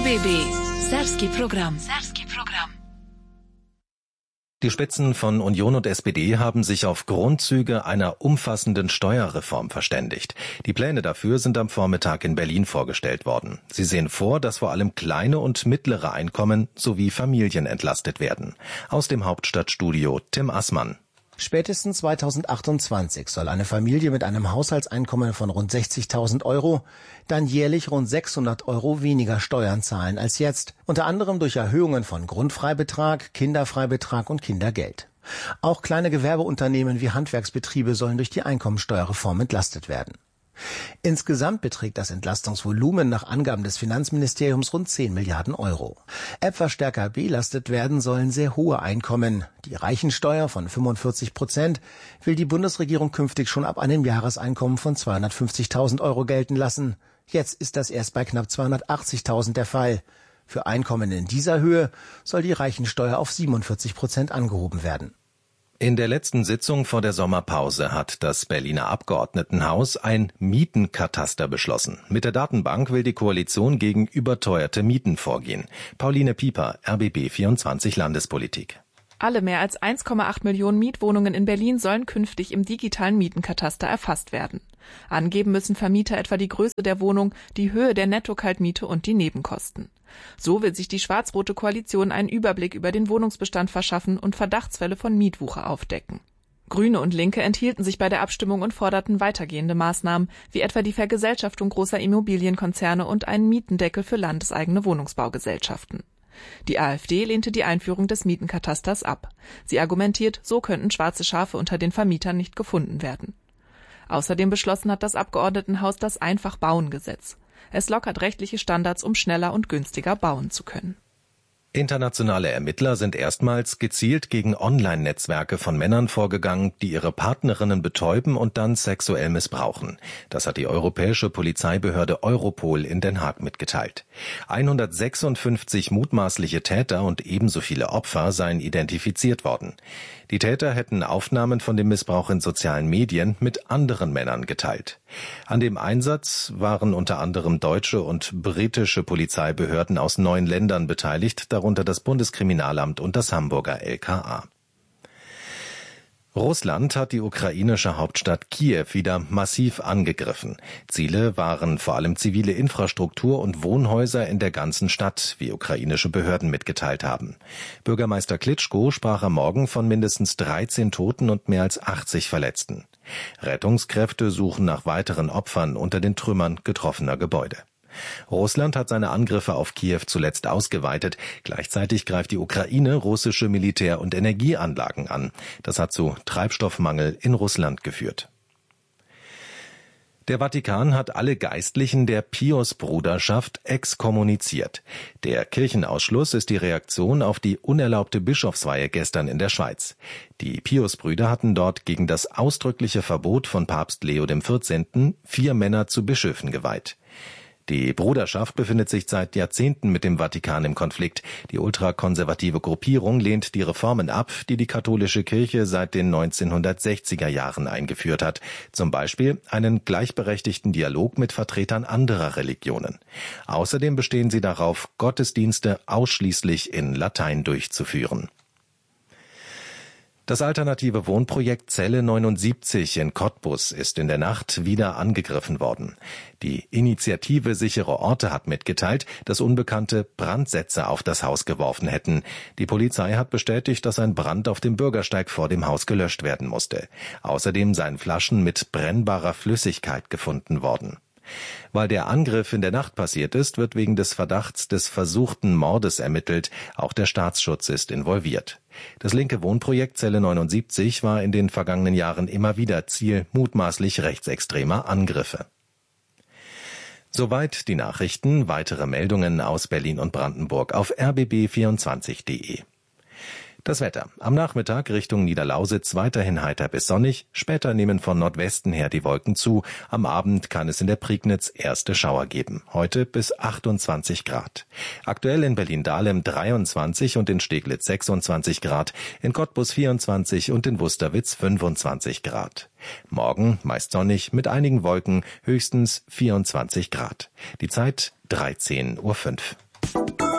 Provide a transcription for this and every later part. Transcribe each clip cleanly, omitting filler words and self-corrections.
RBB Serbski program. Die Spitzen von Union und SPD haben sich auf Grundzüge einer umfassenden Steuerreform verständigt. Die Pläne dafür sind am Vormittag in Berlin vorgestellt worden. Sie sehen vor, dass vor allem kleine und mittlere Einkommen sowie Familien entlastet werden. Aus dem Hauptstadtstudio Tim Assmann. Spätestens 2028 soll eine Familie mit einem Haushaltseinkommen von rund 60.000 Euro dann jährlich rund 600 Euro weniger Steuern zahlen als jetzt, unter anderem durch Erhöhungen von Grundfreibetrag, Kinderfreibetrag und Kindergeld. Auch kleine Gewerbeunternehmen wie Handwerksbetriebe sollen durch die Einkommensteuerreform entlastet werden. Insgesamt beträgt das Entlastungsvolumen nach Angaben des Finanzministeriums rund 10 Milliarden Euro. Etwas stärker belastet werden sollen sehr hohe Einkommen. Die Reichensteuer von 45% will die Bundesregierung künftig schon ab einem Jahreseinkommen von 250.000 Euro gelten lassen. Jetzt ist das erst bei knapp 280.000 der Fall. Für Einkommen in dieser Höhe soll die Reichensteuer auf 47% angehoben werden. In der letzten Sitzung vor der Sommerpause hat das Berliner Abgeordnetenhaus ein Mietenkataster beschlossen. Mit der Datenbank will die Koalition gegen überteuerte Mieten vorgehen. Pauline Pieper, RBB 24 Landespolitik. Alle mehr als 1,8 Millionen Mietwohnungen in Berlin sollen künftig im digitalen Mietenkataster erfasst werden. Angeben müssen Vermieter etwa die Größe der Wohnung, die Höhe der Nettokaltmiete und die Nebenkosten. So will sich die schwarz-rote Koalition einen Überblick über den Wohnungsbestand verschaffen und Verdachtsfälle von Mietwucher aufdecken. Grüne und Linke enthielten sich bei der Abstimmung und forderten weitergehende Maßnahmen, wie etwa die Vergesellschaftung großer Immobilienkonzerne und einen Mietendeckel für landeseigene Wohnungsbaugesellschaften. Die AfD lehnte die Einführung des Mietenkatasters ab. Sie argumentiert, so könnten schwarze Schafe unter den Vermietern nicht gefunden werden. Außerdem beschlossen hat das Abgeordnetenhaus das Einfach-Bauen-Gesetz. Es lockert rechtliche Standards, um schneller und günstiger bauen zu können. Internationale Ermittler sind erstmals gezielt gegen Online-Netzwerke von Männern vorgegangen, die ihre Partnerinnen betäuben und dann sexuell missbrauchen. Das hat die europäische Polizeibehörde Europol in Den Haag mitgeteilt. 156 mutmaßliche Täter und ebenso viele Opfer seien identifiziert worden. Die Täter hätten Aufnahmen von dem Missbrauch in sozialen Medien mit anderen Männern geteilt. An dem Einsatz waren unter anderem deutsche und britische Polizeibehörden aus 9 Ländern beteiligt, darunter das Bundeskriminalamt und das Hamburger LKA. Russland hat die ukrainische Hauptstadt Kiew wieder massiv angegriffen. Ziele waren vor allem zivile Infrastruktur und Wohnhäuser in der ganzen Stadt, wie ukrainische Behörden mitgeteilt haben. Bürgermeister Klitschko sprach am Morgen von mindestens 13 Toten und mehr als 80 Verletzten. Rettungskräfte suchen nach weiteren Opfern unter den Trümmern getroffener Gebäude. Russland hat seine Angriffe auf Kiew zuletzt ausgeweitet. Gleichzeitig greift die Ukraine russische Militär- und Energieanlagen an. Das hat zu Treibstoffmangel in Russland geführt. Der Vatikan hat alle Geistlichen der Pius-Bruderschaft exkommuniziert. Der Kirchenausschluss ist die Reaktion auf die unerlaubte Bischofsweihe gestern in der Schweiz. Die Pius-Brüder hatten dort gegen das ausdrückliche Verbot von Papst Leo XIV. 4 Männer zu Bischöfen geweiht. Die Bruderschaft befindet sich seit Jahrzehnten mit dem Vatikan im Konflikt. Die ultrakonservative Gruppierung lehnt die Reformen ab, die die katholische Kirche seit den 1960er Jahren eingeführt hat. Zum Beispiel einen gleichberechtigten Dialog mit Vertretern anderer Religionen. Außerdem bestehen sie darauf, Gottesdienste ausschließlich in Latein durchzuführen. Das alternative Wohnprojekt Zelle 79 in Cottbus ist in der Nacht wieder angegriffen worden. Die Initiative Sichere Orte hat mitgeteilt, dass Unbekannte Brandsätze auf das Haus geworfen hätten. Die Polizei hat bestätigt, dass ein Brand auf dem Bürgersteig vor dem Haus gelöscht werden musste. Außerdem seien Flaschen mit brennbarer Flüssigkeit gefunden worden. Weil der Angriff in der Nacht passiert ist, wird wegen des Verdachts des versuchten Mordes ermittelt. Auch der Staatsschutz ist involviert. Das linke Wohnprojekt Zelle 79 war in den vergangenen Jahren immer wieder Ziel mutmaßlich rechtsextremer Angriffe. Soweit die Nachrichten. Weitere Meldungen aus Berlin und Brandenburg auf rbb24.de. Das Wetter. Am Nachmittag Richtung Niederlausitz weiterhin heiter bis sonnig. Später nehmen von Nordwesten her die Wolken zu. Am Abend kann es in der Prignitz erste Schauer geben. Heute bis 28 Grad. Aktuell in Berlin-Dahlem 23 und in Steglitz 26 Grad. In Cottbus 24 und in Wusterwitz 25 Grad. Morgen meist sonnig mit einigen Wolken, höchstens 24 Grad. Die Zeit 13:05 Uhr.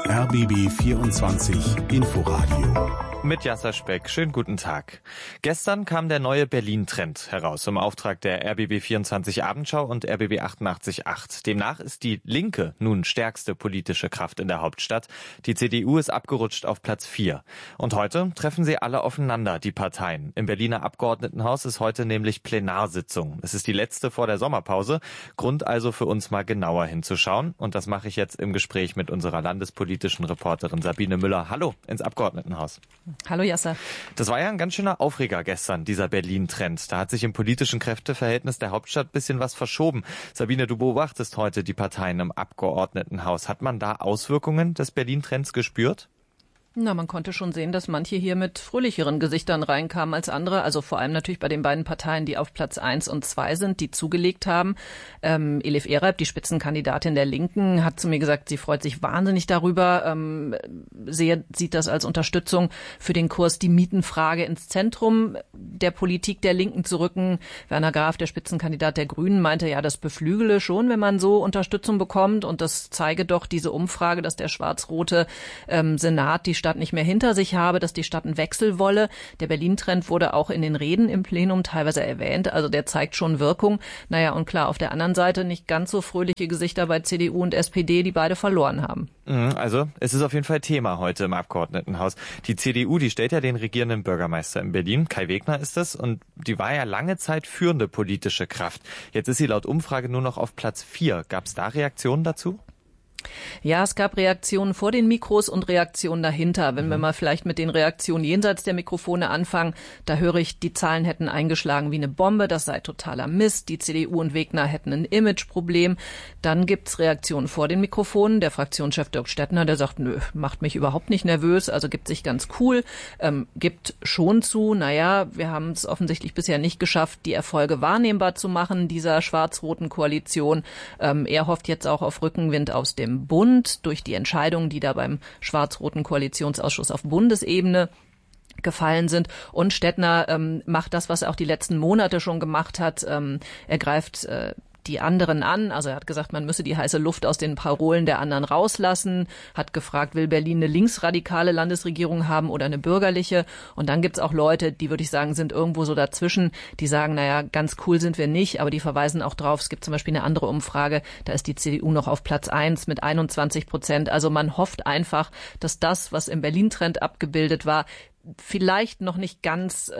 RBB 24 Inforadio. Mit Yasser Speck. Schönen guten Tag. Gestern kam der neue Berlin-Trend heraus im Auftrag der RBB 24 Abendschau und RBB 88.8. Demnach ist die Linke nun stärkste politische Kraft in der Hauptstadt. Die CDU ist abgerutscht auf Platz 4. Und heute treffen sie alle aufeinander, die Parteien. Im Berliner Abgeordnetenhaus ist heute nämlich Plenarsitzung. Es ist die letzte vor der Sommerpause. Grund also für uns mal genauer hinzuschauen. Und das mache ich jetzt im Gespräch mit unserer landespolitischen Reporterin Sabine Müller. Hallo ins Abgeordnetenhaus. Hallo Yasser. Das war ja ein ganz schöner Aufreger gestern, dieser Berlin-Trend. Da hat sich im politischen Kräfteverhältnis der Hauptstadt ein bisschen was verschoben. Sabine, du beobachtest heute die Parteien im Abgeordnetenhaus. Hat man da Auswirkungen des Berlin-Trends gespürt? Na, man konnte schon sehen, dass manche hier mit fröhlicheren Gesichtern reinkamen als andere. Also vor allem natürlich bei den beiden Parteien, die auf Platz 1 und 2 sind, die zugelegt haben. Elif Ereib, die Spitzenkandidatin der Linken, hat zu mir gesagt, sie freut sich wahnsinnig darüber. Sieht das als Unterstützung für den Kurs, die Mietenfrage ins Zentrum der Politik der Linken zu rücken. Werner Graf, der Spitzenkandidat der Grünen, meinte, ja, das beflügele schon, wenn man so Unterstützung bekommt. Und das zeige doch diese Umfrage, dass der schwarz-rote Senat die Stadt nicht mehr hinter sich habe, dass die Stadt einen Wechsel wolle. Der Berlin-Trend wurde auch in den Reden im Plenum teilweise erwähnt. Also der zeigt schon Wirkung. Naja, und klar, auf der anderen Seite nicht ganz so fröhliche Gesichter bei CDU und SPD, die beide verloren haben. Also es ist auf jeden Fall Thema heute im Abgeordnetenhaus. Die CDU, die stellt ja den regierenden Bürgermeister in Berlin. Kai Wegner ist es. Und die war ja lange Zeit führende politische Kraft. Jetzt ist sie laut Umfrage nur noch auf Platz 4. Gab es da Reaktionen dazu? Ja, es gab Reaktionen vor den Mikros und Reaktionen dahinter. Wenn wir mal vielleicht mit den Reaktionen jenseits der Mikrofone anfangen, da höre ich, die Zahlen hätten eingeschlagen wie eine Bombe, das sei totaler Mist, die CDU und Wegner hätten ein Imageproblem. Dann gibt's Reaktionen vor den Mikrofonen. Der Fraktionschef Dirk Stettner, der sagt, nö, macht mich überhaupt nicht nervös, also gibt sich ganz cool, gibt schon zu, naja, wir haben es offensichtlich bisher nicht geschafft, die Erfolge wahrnehmbar zu machen, dieser schwarz-roten Koalition. Er hofft jetzt auch auf Rückenwind aus dem Bund durch die Entscheidungen, die da beim schwarz-roten Koalitionsausschuss auf Bundesebene gefallen sind. Und Stettner macht das, was er auch die letzten Monate schon gemacht hat. Er greift die anderen an. Also er hat gesagt, man müsse die heiße Luft aus den Parolen der anderen rauslassen, hat gefragt, will Berlin eine linksradikale Landesregierung haben oder eine bürgerliche? Und dann gibt's auch Leute, die, würde ich sagen, sind irgendwo so dazwischen, die sagen, naja, ganz cool sind wir nicht, aber die verweisen auch drauf, es gibt zum Beispiel eine andere Umfrage, da ist die CDU noch auf Platz 1 mit 21%. Also man hofft einfach, dass das, was im Berlin-Trend abgebildet war, vielleicht noch nicht ganz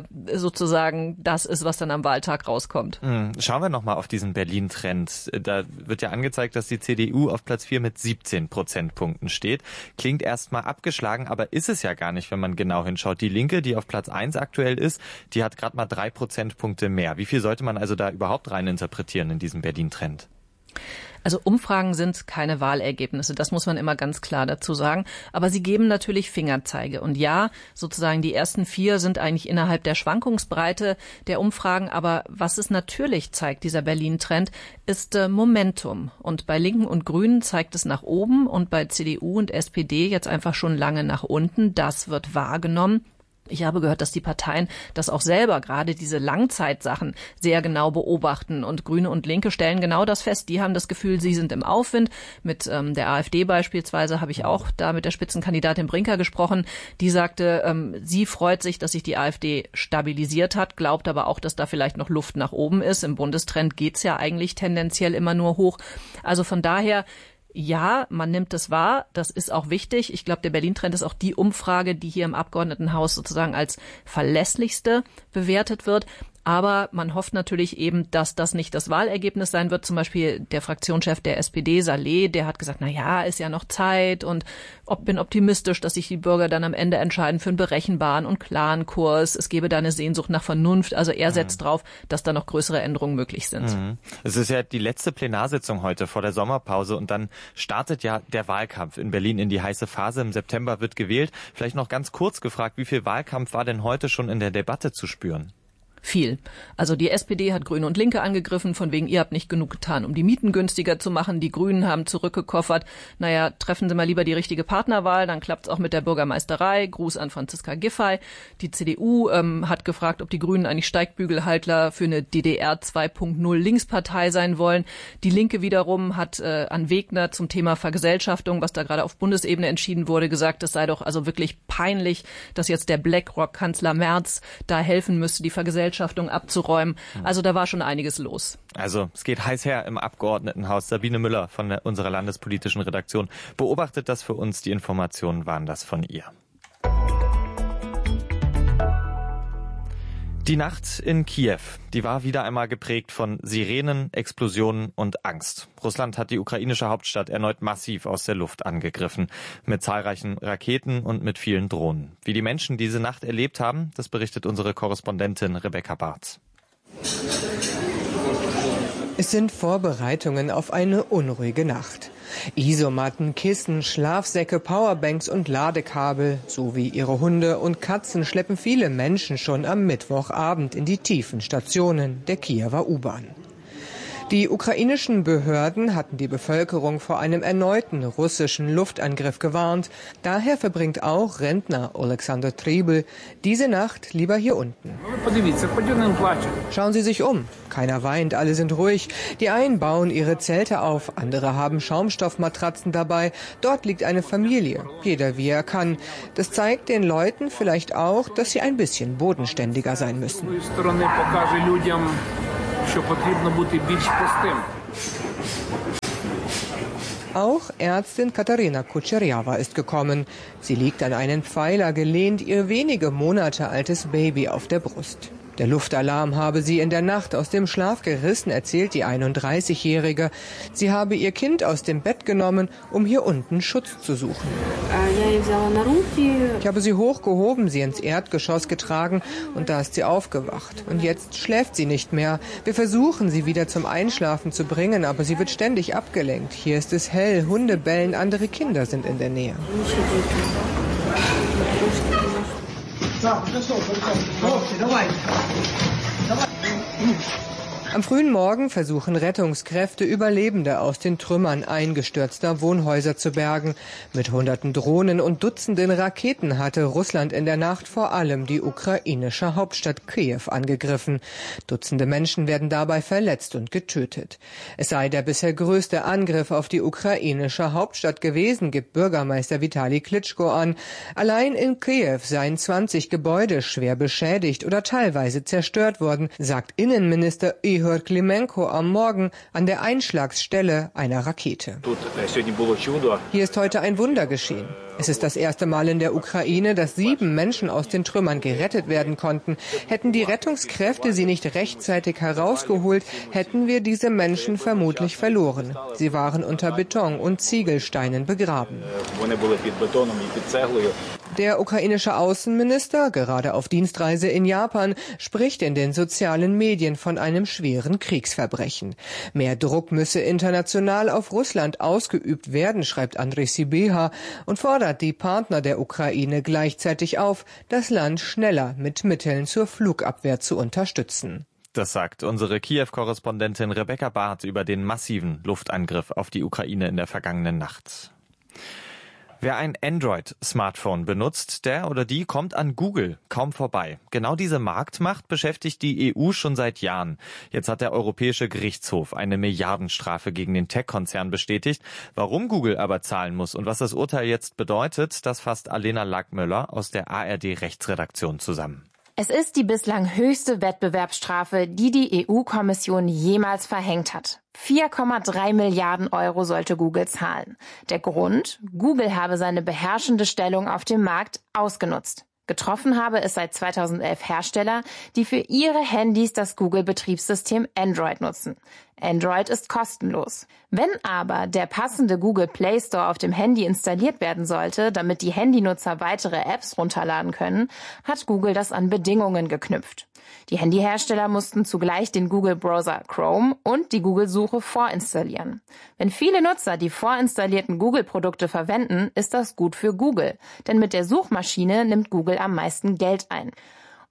sozusagen das ist, was dann am Wahltag rauskommt. Schauen wir nochmal auf diesen Berlin-Trend. Da wird ja angezeigt, dass die CDU auf Platz 4 mit 17 Prozentpunkten steht. Klingt erstmal abgeschlagen, aber ist es ja gar nicht, wenn man genau hinschaut. Die Linke, die auf Platz 1 aktuell ist, die hat gerade mal 3 Prozentpunkte mehr. Wie viel sollte man also da überhaupt rein interpretieren in diesem Berlin-Trend? Also Umfragen sind keine Wahlergebnisse, das muss man immer ganz klar dazu sagen. Aber sie geben natürlich Fingerzeige. Und ja, sozusagen die ersten 4 sind eigentlich innerhalb der Schwankungsbreite der Umfragen. Aber was es natürlich zeigt, dieser Berlin-Trend, ist Momentum. Und bei Linken und Grünen zeigt es nach oben und bei CDU und SPD jetzt einfach schon lange nach unten. Das wird wahrgenommen. Ich habe gehört, dass die Parteien das auch selber, gerade diese Langzeitsachen, sehr genau beobachten. Und Grüne und Linke stellen genau das fest. Die haben das Gefühl, sie sind im Aufwind. Mit der AfD beispielsweise habe ich auch da mit der Spitzenkandidatin Brinker gesprochen. Die sagte, sie freut sich, dass sich die AfD stabilisiert hat, glaubt aber auch, dass da vielleicht noch Luft nach oben ist. Im Bundestrend geht's ja eigentlich tendenziell immer nur hoch. Also von daher, ja, man nimmt es wahr, das ist auch wichtig. Ich glaube, der Berlin-Trend ist auch die Umfrage, die hier im Abgeordnetenhaus sozusagen als verlässlichste bewertet wird. Aber man hofft natürlich eben, dass das nicht das Wahlergebnis sein wird. Zum Beispiel der Fraktionschef der SPD, Saleh, der hat gesagt, na ja, ist ja noch Zeit und bin optimistisch, dass sich die Bürger dann am Ende entscheiden für einen berechenbaren und klaren Kurs. Es gebe da eine Sehnsucht nach Vernunft. Also er setzt drauf, dass da noch größere Änderungen möglich sind. Es ist ja die letzte Plenarsitzung heute vor der Sommerpause und dann startet ja der Wahlkampf in Berlin in die heiße Phase. Im September wird gewählt. Vielleicht noch ganz kurz gefragt, wie viel Wahlkampf war denn heute schon in der Debatte zu spüren? viel. Also die SPD hat Grüne und Linke angegriffen, von wegen, ihr habt nicht genug getan, um die Mieten günstiger zu machen. Die Grünen haben zurückgekoffert. Naja, treffen Sie mal lieber die richtige Partnerwahl, dann klappt's auch mit der Bürgermeisterei. Gruß an Franziska Giffey. Die CDU hat gefragt, ob die Grünen eigentlich Steigbügelhalter für eine DDR 2.0 Linkspartei sein wollen. Die Linke wiederum hat an Wegner zum Thema Vergesellschaftung, was da gerade auf Bundesebene entschieden wurde, gesagt, es sei doch also wirklich peinlich, dass jetzt der BlackRock-Kanzler Merz da helfen müsste, die Vergesellschaftung abzuräumen. Also da war schon einiges los. Also es geht heiß her im Abgeordnetenhaus. Sabine Müller von unserer landespolitischen Redaktion beobachtet das für uns. Die Informationen waren das von ihr. Die Nacht in Kiew, die war wieder einmal geprägt von Sirenen, Explosionen und Angst. Russland hat die ukrainische Hauptstadt erneut massiv aus der Luft angegriffen, mit zahlreichen Raketen und mit vielen Drohnen. Wie die Menschen diese Nacht erlebt haben, das berichtet unsere Korrespondentin Rebecca Barth. Es sind Vorbereitungen auf eine unruhige Nacht. Isomatten, Kissen, Schlafsäcke, Powerbanks und Ladekabel sowie ihre Hunde und Katzen schleppen viele Menschen schon am Mittwochabend in die tiefen Stationen der Kiewer U-Bahn. Die ukrainischen Behörden hatten die Bevölkerung vor einem erneuten russischen Luftangriff gewarnt. Daher verbringt auch Rentner Alexander Tribel diese Nacht lieber hier unten. Schauen Sie sich um. Keiner weint, alle sind ruhig. Die einen bauen ihre Zelte auf, andere haben Schaumstoffmatratzen dabei. Dort liegt eine Familie, jeder wie er kann. Das zeigt den Leuten vielleicht auch, dass sie ein bisschen bodenständiger sein müssen. Auch Ärztin Katarina Kutscherjawa ist gekommen. Sie liegt an einen Pfeiler gelehnt, ihr wenige Monate altes Baby auf der Brust. Der Luftalarm habe sie in der Nacht aus dem Schlaf gerissen, erzählt die 31-Jährige. Sie habe ihr Kind aus dem Bett genommen, um hier unten Schutz zu suchen. Ich habe sie hochgehoben, sie ins Erdgeschoss getragen und da ist sie aufgewacht. Und jetzt schläft sie nicht mehr. Wir versuchen, sie wieder zum Einschlafen zu bringen, aber sie wird ständig abgelenkt. Hier ist es hell, Hunde bellen, andere Kinder sind in der Nähe. Am frühen Morgen versuchen Rettungskräfte, Überlebende aus den Trümmern eingestürzter Wohnhäuser zu bergen. Mit hunderten Drohnen und Dutzenden Raketen hatte Russland in der Nacht vor allem die ukrainische Hauptstadt Kiew angegriffen. Dutzende Menschen werden dabei verletzt und getötet. Es sei der bisher größte Angriff auf die ukrainische Hauptstadt gewesen, gibt Bürgermeister Vitali Klitschko an. Allein in Kiew seien 20 Gebäude schwer beschädigt oder teilweise zerstört worden, sagt Innenminister Ihor Klimenko am Morgen an der Einschlagsstelle einer Rakete. Hier ist heute ein Wunder geschehen. Es ist das erste Mal in der Ukraine, dass 7 Menschen aus den Trümmern gerettet werden konnten. Hätten die Rettungskräfte sie nicht rechtzeitig herausgeholt, hätten wir diese Menschen vermutlich verloren. Sie waren unter Beton und Ziegelsteinen begraben. Der ukrainische Außenminister, gerade auf Dienstreise in Japan, spricht in den sozialen Medien von einem schweren Kriegsverbrechen. Mehr Druck müsse international auf Russland ausgeübt werden, schreibt Andrei Sibiha und fordert die Partner der Ukraine gleichzeitig auf, das Land schneller mit Mitteln zur Flugabwehr zu unterstützen. Das sagt unsere Kiew-Korrespondentin Rebecca Barth über den massiven Luftangriff auf die Ukraine in der vergangenen Nacht. Wer ein Android-Smartphone benutzt, der oder die kommt an Google kaum vorbei. Genau diese Marktmacht beschäftigt die EU schon seit Jahren. Jetzt hat der Europäische Gerichtshof eine Milliardenstrafe gegen den Tech-Konzern bestätigt. Warum Google aber zahlen muss und was das Urteil jetzt bedeutet, das fasst Alena Lackmöller aus der ARD-Rechtsredaktion zusammen. Es ist die bislang höchste Wettbewerbsstrafe, die die EU-Kommission jemals verhängt hat. 4,3 Milliarden Euro sollte Google zahlen. Der Grund? Google habe seine beherrschende Stellung auf dem Markt ausgenutzt. Getroffen habe es seit 2011 Hersteller, die für ihre Handys das Google-Betriebssystem Android nutzen. Android ist kostenlos. Wenn aber der passende Google Play Store auf dem Handy installiert werden sollte, damit die Handynutzer weitere Apps runterladen können, hat Google das an Bedingungen geknüpft. Die Handyhersteller mussten zugleich den Google-Browser Chrome und die Google-Suche vorinstallieren. Wenn viele Nutzer die vorinstallierten Google-Produkte verwenden, ist das gut für Google, denn mit der Suchmaschine nimmt Google am meisten Geld ein.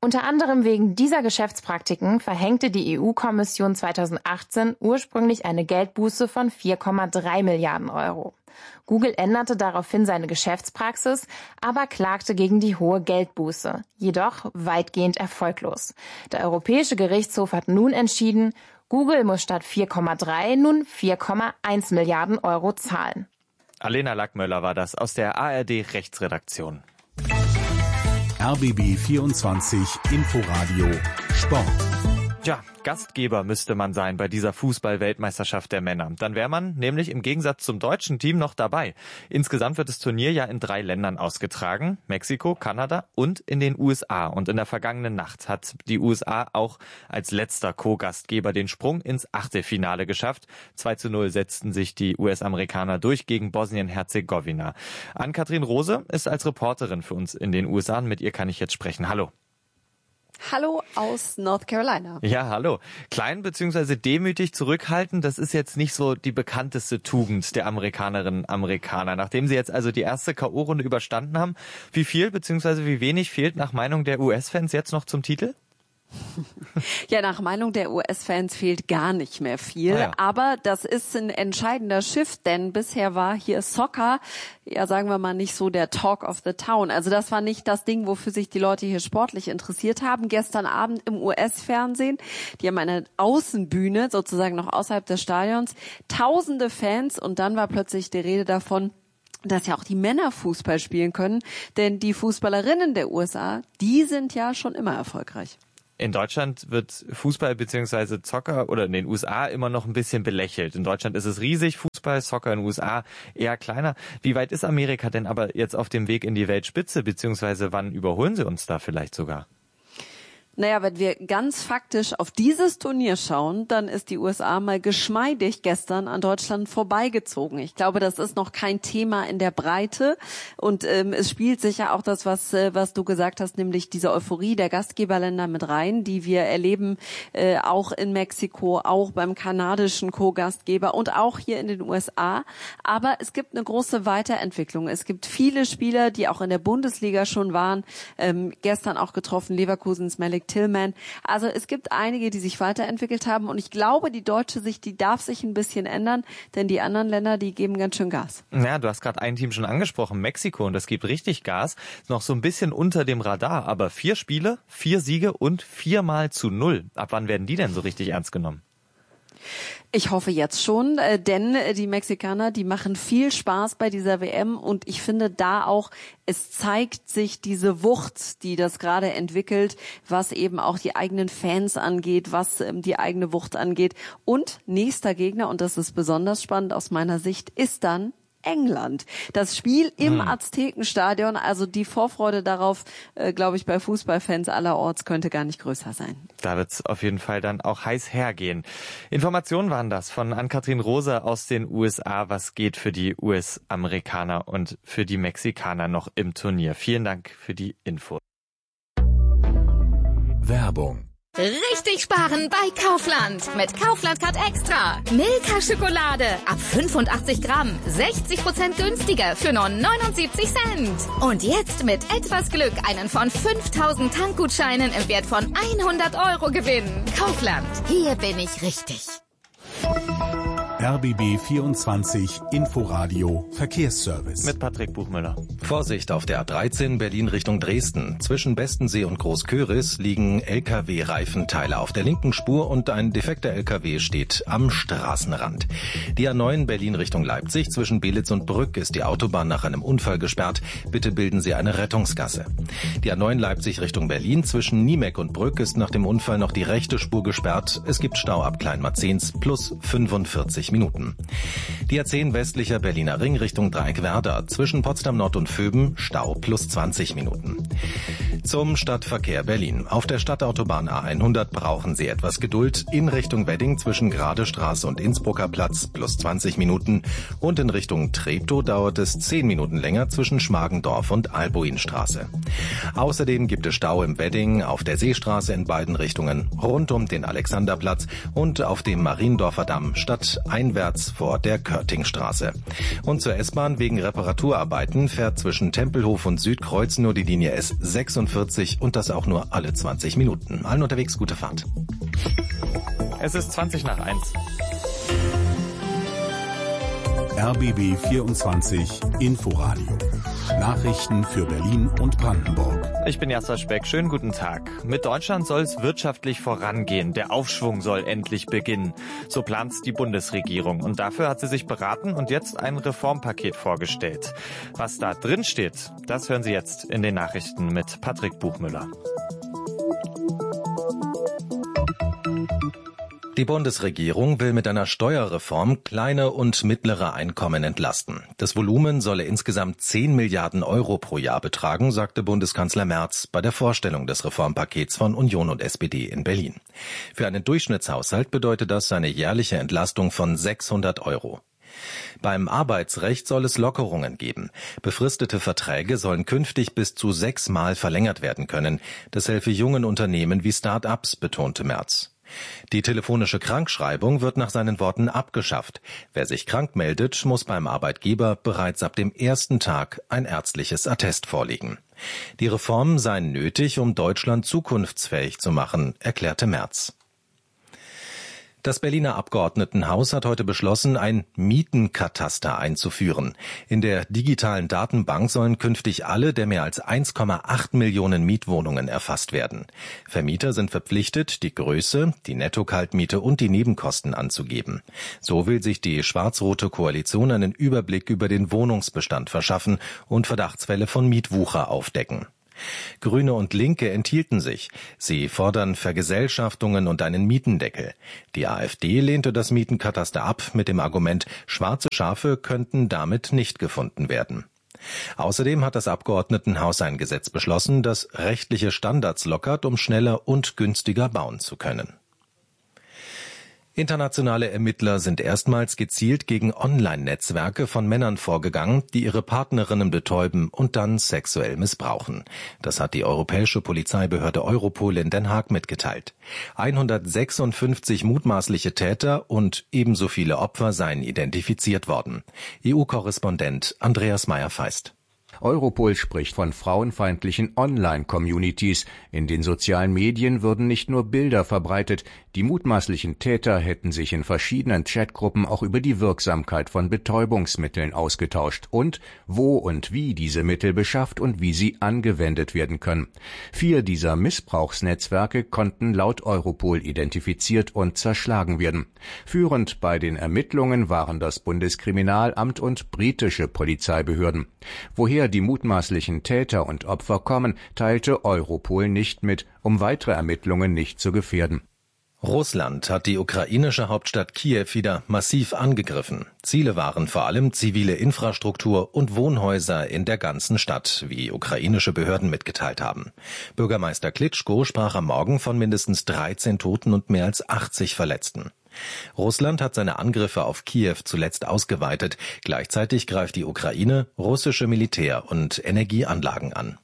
Unter anderem wegen dieser Geschäftspraktiken verhängte die EU-Kommission 2018 ursprünglich eine Geldbuße von 4,3 Milliarden Euro. Google änderte daraufhin seine Geschäftspraxis, aber klagte gegen die hohe Geldbuße, jedoch weitgehend erfolglos. Der Europäische Gerichtshof hat nun entschieden, Google muss statt 4,3 nun 4,1 Milliarden Euro zahlen. Alena Lackmöller war das aus der ARD-Rechtsredaktion. RBB 24 Inforadio Sport. Ja, Gastgeber müsste man sein bei dieser Fußball-Weltmeisterschaft der Männer. Dann wäre man nämlich im Gegensatz zum deutschen Team noch dabei. Insgesamt wird das Turnier ja in 3 Ländern ausgetragen. Mexiko, Kanada und in den USA. Und in der vergangenen Nacht hat die USA auch als letzter Co-Gastgeber den Sprung ins Achtelfinale geschafft. 2:0 setzten sich die US-Amerikaner durch gegen Bosnien-Herzegowina. Ann-Kathrin Rose ist als Reporterin für uns in den USA. Mit ihr kann ich jetzt sprechen. Hallo. Hallo aus North Carolina. Ja, hallo. Klein bzw. demütig zurückhalten, das ist jetzt nicht so die bekannteste Tugend der Amerikanerinnen und Amerikaner. Nachdem sie jetzt also die erste K.O.-Runde überstanden haben, wie viel bzw. wie wenig fehlt nach Meinung der US-Fans jetzt noch zum Titel? Ja, nach Meinung der US-Fans fehlt gar nicht mehr viel. Ja. Aber das ist ein entscheidender Shift, denn bisher war hier Soccer, ja sagen wir mal, nicht so der Talk of the Town. Also das war nicht das Ding, wofür sich die Leute hier sportlich interessiert haben. Gestern Abend im US-Fernsehen, die haben eine Außenbühne, sozusagen noch außerhalb des Stadions, tausende Fans und dann war plötzlich die Rede davon, dass ja auch die Männer Fußball spielen können. Denn die Fußballerinnen der USA, die sind ja schon immer erfolgreich. In Deutschland wird Fußball bzw. Soccer oder in den USA immer noch ein bisschen belächelt. In Deutschland ist es riesig, Fußball, Soccer in den USA eher kleiner. Wie weit ist Amerika denn aber jetzt auf dem Weg in die Weltspitze, beziehungsweise wann überholen sie uns da vielleicht sogar? Naja, wenn wir ganz faktisch auf dieses Turnier schauen, dann ist die USA mal geschmeidig gestern an Deutschland vorbeigezogen. Ich glaube, das ist noch kein Thema in der Breite und es spielt sicher auch das, was du gesagt hast, nämlich diese Euphorie der Gastgeberländer mit rein, die wir erleben, auch in Mexiko, auch beim kanadischen Co-Gastgeber und auch hier in den USA. Aber es gibt eine große Weiterentwicklung. Es gibt viele Spieler, die auch in der Bundesliga schon waren, gestern auch getroffen, Leverkusens Malik Tillman. Also es gibt einige, die sich weiterentwickelt haben und ich glaube, die deutsche Sicht, die darf sich ein bisschen ändern, denn die anderen Länder, die geben ganz schön Gas. Ja, du hast gerade ein Team schon angesprochen, Mexiko, und das gibt richtig Gas. Noch so ein bisschen unter dem Radar, aber 4 Spiele, 4 Siege und 4-0. Ab wann werden die denn so richtig ernst genommen? Ich hoffe jetzt schon, denn die Mexikaner, die machen viel Spaß bei dieser WM und ich finde da auch, es zeigt sich diese Wucht, die das gerade entwickelt, was eben auch die eigenen Fans angeht, was die eigene Wucht angeht. Und nächster Gegner, und das ist besonders spannend aus meiner Sicht, ist dann England. Das Spiel im Aztekenstadion, also die Vorfreude darauf, glaube ich, bei Fußballfans allerorts könnte gar nicht größer sein. Da wird es auf jeden Fall dann auch heiß hergehen. Informationen waren das von Ann-Kathrin Rose aus den USA. Was geht für die US-Amerikaner und für die Mexikaner noch im Turnier? Vielen Dank für die Info. Werbung. Richtig sparen bei Kaufland. Mit Kaufland Card Extra. Milka-Schokolade ab 85 Gramm. 60% günstiger für nur 79 Cent. Und jetzt mit etwas Glück einen von 5000 Tankgutscheinen im Wert von 100 Euro gewinnen. Kaufland. Hier bin ich richtig. RBB 24 Inforadio Verkehrsservice. Mit Patrick Buchmüller. Vorsicht auf der A13 Berlin Richtung Dresden. Zwischen Bestensee und Großköris liegen LKW-Reifenteile auf der linken Spur und ein defekter LKW steht am Straßenrand. Die A9 Berlin Richtung Leipzig zwischen Belitz und Brück ist die Autobahn nach einem Unfall gesperrt. Bitte bilden Sie eine Rettungsgasse. Die A9 Leipzig Richtung Berlin zwischen Niemeck und Brück ist nach dem Unfall noch die rechte Spur gesperrt. Es gibt Stau ab Kleinmarzens plus 45 Minuten. Die A10 westlicher Berliner Ring Richtung Dreieckwerder zwischen Potsdam Nord und Vöben Stau plus 20 Minuten. Zum Stadtverkehr Berlin. Auf der Stadtautobahn A100 brauchen Sie etwas Geduld. In Richtung Wedding zwischen Gradestraße und Innsbrucker Platz plus 20 Minuten. Und in Richtung Treptow dauert es 10 Minuten länger zwischen Schmargendorf und Albuinstraße. Außerdem gibt es Stau im Wedding, auf der Seestraße in beiden Richtungen, rund um den Alexanderplatz und auf dem Mariendorfer Damm statt 1 einwärts vor der Körtingstraße. Und zur S-Bahn wegen Reparaturarbeiten fährt zwischen Tempelhof und Südkreuz nur die Linie S46 und das auch nur alle 20 Minuten. Allen unterwegs gute Fahrt. Es ist 1:20. RBB 24 Inforadio. Nachrichten für Berlin und Brandenburg. Ich bin Jasper Speck. Schönen guten Tag. Mit Deutschland soll es wirtschaftlich vorangehen. Der Aufschwung soll endlich beginnen. So plant die Bundesregierung. Und dafür hat sie sich beraten und jetzt ein Reformpaket vorgestellt. Was da drin steht, das hören Sie jetzt in den Nachrichten mit Patrick Buchmüller. Die Bundesregierung will mit einer Steuerreform kleine und mittlere Einkommen entlasten. Das Volumen solle insgesamt 10 Milliarden Euro pro Jahr betragen, sagte Bundeskanzler Merz bei der Vorstellung des Reformpakets von Union und SPD in Berlin. Für einen Durchschnittshaushalt bedeutet das eine jährliche Entlastung von 600 Euro. Beim Arbeitsrecht soll es Lockerungen geben. Befristete Verträge sollen künftig bis zu 6 Mal verlängert werden können. Das helfe jungen Unternehmen wie Start-ups, betonte Merz. Die telefonische Krankschreibung wird nach seinen Worten abgeschafft. Wer sich krank meldet, muss beim Arbeitgeber bereits ab dem ersten Tag ein ärztliches Attest vorlegen. Die Reformen seien nötig, um Deutschland zukunftsfähig zu machen, erklärte Merz. Das Berliner Abgeordnetenhaus hat heute beschlossen, ein Mietenkataster einzuführen. In der digitalen Datenbank sollen künftig alle der mehr als 1,8 Millionen Mietwohnungen erfasst werden. Vermieter sind verpflichtet, die Größe, die Netto-Kaltmiete und die Nebenkosten anzugeben. So will sich die schwarz-rote Koalition einen Überblick über den Wohnungsbestand verschaffen und Verdachtsfälle von Mietwucher aufdecken. Grüne und Linke enthielten sich. Sie fordern Vergesellschaftungen und einen Mietendeckel. Die AfD lehnte das Mietenkataster ab mit dem Argument, schwarze Schafe könnten damit nicht gefunden werden. Außerdem hat das Abgeordnetenhaus ein Gesetz beschlossen, das rechtliche Standards lockert, um schneller und günstiger bauen zu können. Internationale Ermittler sind erstmals gezielt gegen Online-Netzwerke von Männern vorgegangen, die ihre Partnerinnen betäuben und dann sexuell missbrauchen. Das hat die europäische Polizeibehörde Europol in Den Haag mitgeteilt. 156 mutmaßliche Täter und ebenso viele Opfer seien identifiziert worden. EU-Korrespondent Andreas Meyer-Feist. Europol spricht von frauenfeindlichen Online-Communities. In den sozialen Medien würden nicht nur Bilder verbreitet, die mutmaßlichen Täter hätten sich in verschiedenen Chatgruppen auch über die Wirksamkeit von Betäubungsmitteln ausgetauscht und wo und wie diese Mittel beschafft und wie sie angewendet werden können. 4 dieser Missbrauchsnetzwerke konnten laut Europol identifiziert und zerschlagen werden. Führend bei den Ermittlungen waren das Bundeskriminalamt und britische Polizeibehörden. Woher die mutmaßlichen Täter und Opfer kommen, teilte Europol nicht mit, um weitere Ermittlungen nicht zu gefährden. Russland hat die ukrainische Hauptstadt Kiew wieder massiv angegriffen. Ziele waren vor allem zivile Infrastruktur und Wohnhäuser in der ganzen Stadt, wie ukrainische Behörden mitgeteilt haben. Bürgermeister Klitschko sprach am Morgen von mindestens 13 Toten und mehr als 80 Verletzten. Russland hat seine Angriffe auf Kiew zuletzt ausgeweitet. Gleichzeitig greift die Ukraine russische Militär- und Energieanlagen an.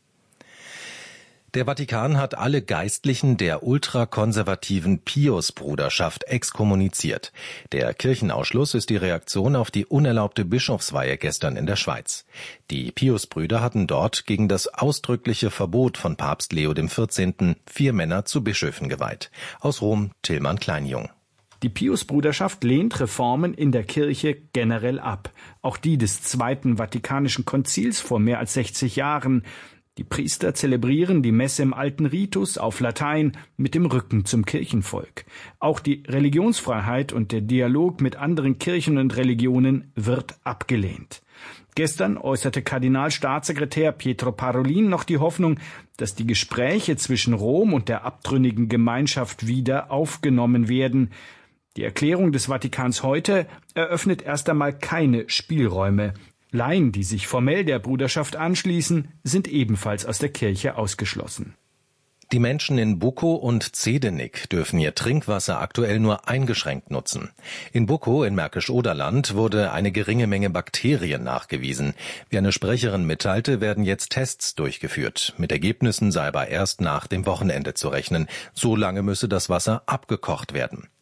Der Vatikan hat alle Geistlichen der ultrakonservativen Pius-Bruderschaft exkommuniziert. Der Kirchenausschluss ist die Reaktion auf die unerlaubte Bischofsweihe gestern in der Schweiz. Die Pius-Brüder hatten dort gegen das ausdrückliche Verbot von Papst Leo XIV. 4 Männer zu Bischöfen geweiht. Aus Rom Tillmann Kleinjung. Die Pius-Bruderschaft lehnt Reformen in der Kirche generell ab. Auch die des Zweiten Vatikanischen Konzils vor mehr als 60 Jahren. Die Priester zelebrieren die Messe im alten Ritus auf Latein mit dem Rücken zum Kirchenvolk. Auch die Religionsfreiheit und der Dialog mit anderen Kirchen und Religionen wird abgelehnt. Gestern äußerte Kardinalstaatssekretär Pietro Parolin noch die Hoffnung, dass die Gespräche zwischen Rom und der abtrünnigen Gemeinschaft wieder aufgenommen werden. Die Erklärung des Vatikans heute eröffnet erst einmal keine Spielräume. Laien, die sich formell der Bruderschaft anschließen, sind ebenfalls aus der Kirche ausgeschlossen. Die Menschen in Bukow und Zedenick dürfen ihr Trinkwasser aktuell nur eingeschränkt nutzen. In Bukow in Märkisch-Oderland wurde eine geringe Menge Bakterien nachgewiesen. Wie eine Sprecherin mitteilte, werden jetzt Tests durchgeführt. Mit Ergebnissen sei aber erst nach dem Wochenende zu rechnen. So lange müsse das Wasser abgekocht werden.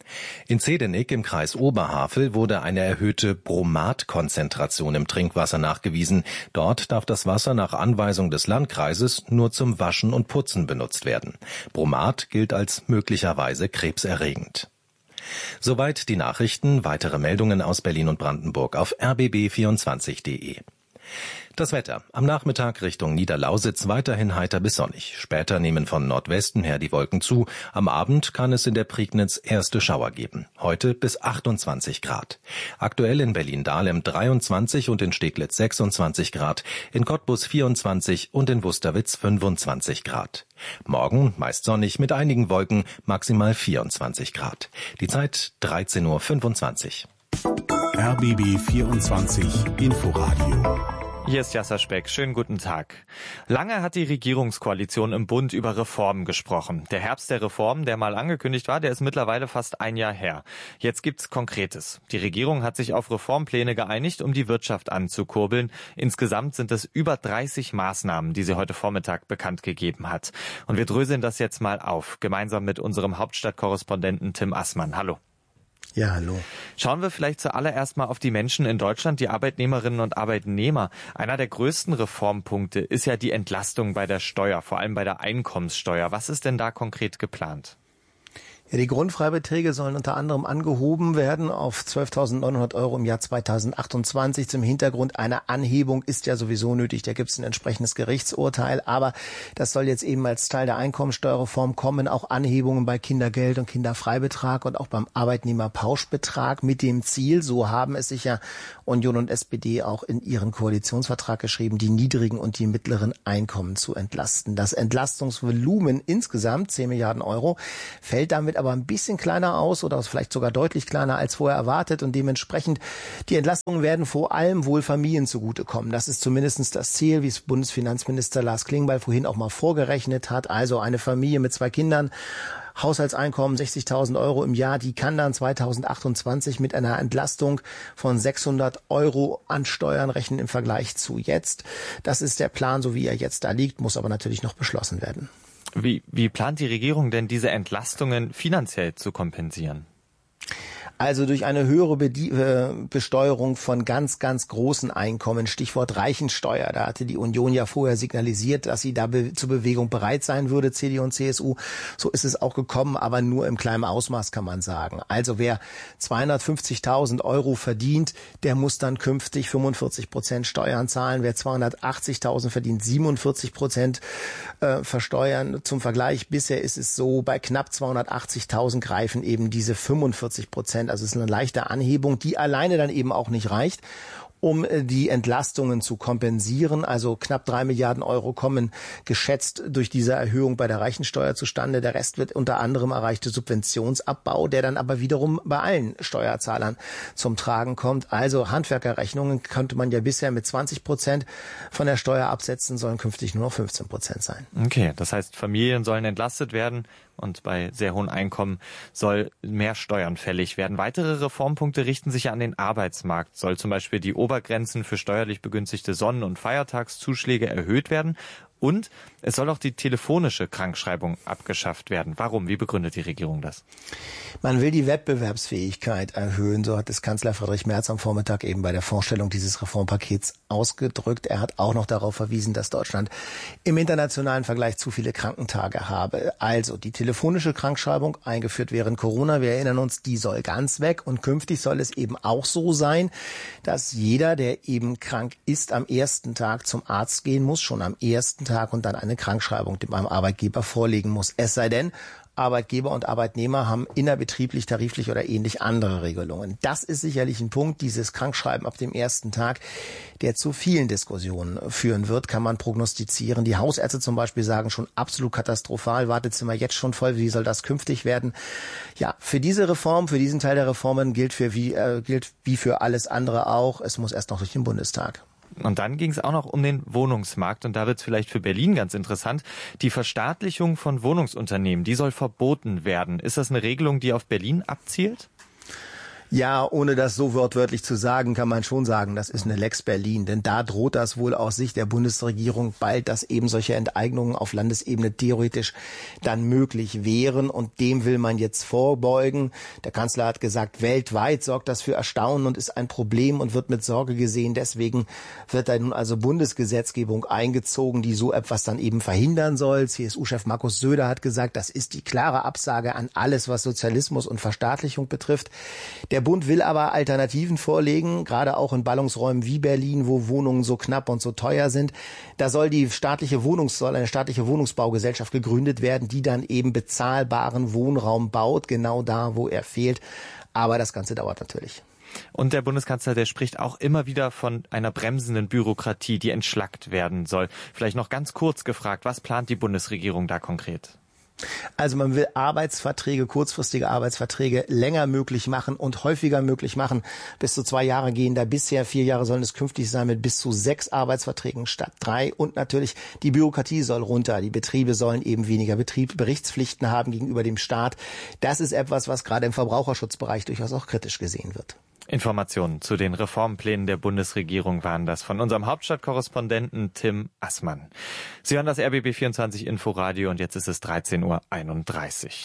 In Zedenik im Kreis Oberhavel wurde eine erhöhte Bromatkonzentration im Trinkwasser nachgewiesen. Dort darf das Wasser nach Anweisung des Landkreises nur zum Waschen und Putzen benutzt werden. Bromat gilt als möglicherweise krebserregend. Soweit die Nachrichten. Weitere Meldungen aus Berlin und Brandenburg auf rbb24.de. Das Wetter. Am Nachmittag Richtung Niederlausitz weiterhin heiter bis sonnig. Später nehmen von Nordwesten her die Wolken zu. Am Abend kann es in der Prignitz erste Schauer geben. Heute bis 28 Grad. Aktuell in Berlin-Dahlem 23 und in Steglitz 26 Grad, in Cottbus 24 und in Wusterwitz 25 Grad. Morgen meist sonnig mit einigen Wolken, maximal 24 Grad. Die Zeit 13:25 Uhr. RBB 24 Inforadio. Hier ist Jasser Speck. Schönen guten Tag. Lange hat die Regierungskoalition im Bund über Reformen gesprochen. Der Herbst der Reformen, der mal angekündigt war, der ist mittlerweile fast ein Jahr her. Jetzt gibt's Konkretes. Die Regierung hat sich auf Reformpläne geeinigt, um die Wirtschaft anzukurbeln. Insgesamt sind es über 30 Maßnahmen, die sie heute Vormittag bekannt gegeben hat. Und wir dröseln das jetzt mal auf, gemeinsam mit unserem Hauptstadtkorrespondenten Tim Assmann. Hallo. Ja, hallo. Schauen wir vielleicht zuallererst mal auf die Menschen in Deutschland, die Arbeitnehmerinnen und Arbeitnehmer. Einer der größten Reformpunkte ist ja die Entlastung bei der Steuer, vor allem bei der Einkommenssteuer. Was ist denn da konkret geplant? Ja, die Grundfreibeträge sollen unter anderem angehoben werden auf 12.900 € im Jahr 2028. Zum Hintergrund einer Anhebung ist ja sowieso nötig. Da gibt es ein entsprechendes Gerichtsurteil. Aber das soll jetzt eben als Teil der Einkommensteuerreform kommen. Auch Anhebungen bei Kindergeld und Kinderfreibetrag und auch beim Arbeitnehmerpauschbetrag mit dem Ziel, so haben es sich ja Union und SPD auch in ihren Koalitionsvertrag geschrieben, die niedrigen und die mittleren Einkommen zu entlasten. Das Entlastungsvolumen insgesamt, 10 Milliarden €, fällt damit aber ein bisschen kleiner aus oder vielleicht sogar deutlich kleiner als vorher erwartet und dementsprechend die Entlastungen werden vor allem wohl Familien zugutekommen. Das ist zumindest das Ziel, wie es Bundesfinanzminister Lars Klingbeil vorhin auch mal vorgerechnet hat. Also eine Familie mit 2 Kindern, Haushaltseinkommen 60.000 € im Jahr, die kann dann 2028 mit einer Entlastung von 600 € an Steuern rechnen im Vergleich zu jetzt. Das ist der Plan, so wie er jetzt da liegt, muss aber natürlich noch beschlossen werden. Wie plant die Regierung denn, diese Entlastungen finanziell zu kompensieren? Also durch eine höhere Besteuerung von ganz, ganz großen Einkommen, Stichwort Reichensteuer. Da hatte die Union ja vorher signalisiert, dass sie da zur Bewegung bereit sein würde, CDU und CSU. So ist es auch gekommen, aber nur im kleinen Ausmaß, kann man sagen. Also wer 250.000 € verdient, der muss dann künftig 45% Steuern zahlen. Wer 280.000 verdient, 47% versteuern. Zum Vergleich, bisher ist es so, bei knapp 280.000 greifen eben diese 45%. Also es ist eine leichte Anhebung, die alleine dann eben auch nicht reicht, um die Entlastungen zu kompensieren. Also knapp 3 Milliarden € kommen geschätzt durch diese Erhöhung bei der Reichensteuer zustande. Der Rest wird unter anderem erreichte Subventionsabbau, der dann aber wiederum bei allen Steuerzahlern zum Tragen kommt. Also Handwerkerrechnungen konnte man ja bisher mit 20% von der Steuer absetzen, sollen künftig nur noch 15% sein. Okay, das heißt, Familien sollen entlastet werden und bei sehr hohen Einkommen soll mehr Steuern fällig werden. Weitere Reformpunkte richten sich ja an den Arbeitsmarkt. Soll zum Beispiel die Obergrenzen für steuerlich begünstigte Sonnen- und Feiertagszuschläge erhöht werden. Und es soll auch die telefonische Krankschreibung abgeschafft werden. Warum? Wie begründet die Regierung das? Man will die Wettbewerbsfähigkeit erhöhen, so hat es Kanzler Friedrich Merz am Vormittag eben bei der Vorstellung dieses Reformpakets ausgedrückt. Er hat auch noch darauf verwiesen, dass Deutschland im internationalen Vergleich zu viele Krankentage habe. Also die telefonische Krankschreibung, eingeführt während Corona, wir erinnern uns, die soll ganz weg. Und künftig soll es eben auch so sein, dass jeder, der eben krank ist, am ersten Tag zum Arzt gehen muss, schon am ersten Tag und dann eine Krankschreibung beim Arbeitgeber vorlegen muss. Es sei denn, Arbeitgeber und Arbeitnehmer haben innerbetrieblich, tariflich oder ähnlich andere Regelungen. Das ist sicherlich ein Punkt, dieses Krankschreiben ab dem ersten Tag, der zu vielen Diskussionen führen wird, kann man prognostizieren. Die Hausärzte zum Beispiel sagen schon absolut katastrophal, Wartezimmer jetzt schon voll, wie soll das künftig werden? Ja, für diese Reform, für diesen Teil der Reformen gilt wie für alles andere auch, es muss erst noch durch den Bundestag. Und dann ging es auch noch um den Wohnungsmarkt. Und da wird es vielleicht für Berlin ganz interessant. Die Verstaatlichung von Wohnungsunternehmen, die soll verboten werden. Ist das eine Regelung, die auf Berlin abzielt? Ja, ohne das so wortwörtlich zu sagen, kann man schon sagen, das ist eine Lex Berlin. Denn da droht das wohl aus Sicht der Bundesregierung bald, dass eben solche Enteignungen auf Landesebene theoretisch dann möglich wären. Und dem will man jetzt vorbeugen. Der Kanzler hat gesagt, weltweit sorgt das für Erstaunen und ist ein Problem und wird mit Sorge gesehen. Deswegen wird da nun also Bundesgesetzgebung eingezogen, die so etwas dann eben verhindern soll. CSU-Chef Markus Söder hat gesagt, das ist die klare Absage an alles, was Sozialismus und Verstaatlichung betrifft. Der Bund will aber Alternativen vorlegen, gerade auch in Ballungsräumen wie Berlin, wo Wohnungen so knapp und so teuer sind. Da soll eine staatliche Wohnungsbaugesellschaft gegründet werden, die dann eben bezahlbaren Wohnraum baut, genau da, wo er fehlt. Aber das Ganze dauert natürlich. Und der Bundeskanzler, der spricht auch immer wieder von einer bremsenden Bürokratie, die entschlackt werden soll. Vielleicht noch ganz kurz gefragt, was plant die Bundesregierung da konkret? Also man will Arbeitsverträge, kurzfristige Arbeitsverträge länger möglich machen und häufiger möglich machen. Bis zu 2 Jahre gehen da bisher, 4 Jahre sollen es künftig sein mit bis zu 6 Arbeitsverträgen statt 3. Und natürlich die Bürokratie soll runter. Die Betriebe sollen eben weniger Berichtspflichten haben gegenüber dem Staat. Das ist etwas, was gerade im Verbraucherschutzbereich durchaus auch kritisch gesehen wird. Informationen zu den Reformplänen der Bundesregierung waren das von unserem Hauptstadtkorrespondenten Tim Assmann. Sie hören das RBB 24 Inforadio und jetzt ist es 13:31 Uhr.